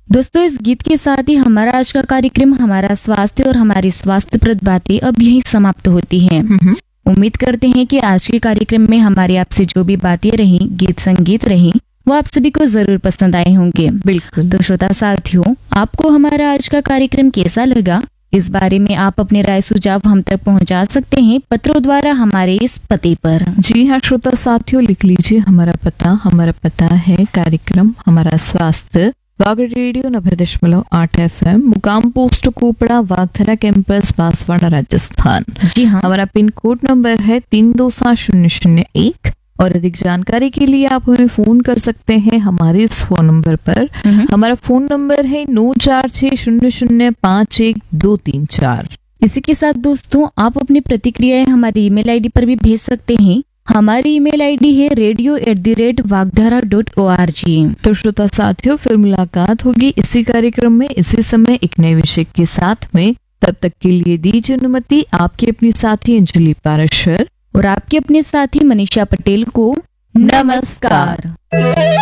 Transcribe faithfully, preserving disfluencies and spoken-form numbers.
दोस्तों, इस गीत के साथ ही हमारा आज का कार्यक्रम हमारा स्वास्थ्य और हमारी स्वास्थ्यप्रद बातें अब यही समाप्त होती हैं। उम्मीद करते हैं कि आज के कार्यक्रम में हमारी आपसे जो भी बातें रही, गीत संगीत रही, वो आप सभी को जरूर पसंद आए होंगे। बिल्कुल। तो श्रोता साथियों, आपको हमारा आज का कार्यक्रम कैसा लगा, इस बारे में आप अपने राय सुझाव हम तक पहुंचा सकते हैं पत्रों द्वारा हमारे इस पते पर। जी हाँ श्रोता साथियों, लिख लीजिए हमारा पता। हमारा पता है कार्यक्रम हमारा स्वास्थ्य, वागड़ रेडियो नब्बे दशमलव आठ एफ एम, मुकाम पोस्ट कोपड़ा, वागधरा कैंपस, बांसवाड़ा, राजस्थान। जी हाँ। हमारा पिन कोड नंबर है तीन दो सात शून्य शून्य एक। और अधिक जानकारी के लिए आप हमें फोन कर सकते हैं हमारे इस फोन नंबर पर। हमारा फोन नंबर है नौ चार छह शून्य शून्य पाँच एक दो तीन चार। इसी के साथ दोस्तों, आप अपनी प्रतिक्रियाएं हमारी ईमेल आईडी पर भी भेज सकते हैं। हमारी ईमेल आईडी है radio at the rate वागधारा dot O R G. तो श्रोता साथियों, फिर मुलाकात होगी इसी कार्यक्रम में इसी समय एक नए विषय के साथ में। तब तक के लिए दीजिए अनुमति आपकी अपनी साथी अंजलि पाराशर और आपके अपने साथी मनीषा पटेल को। नमस्कार।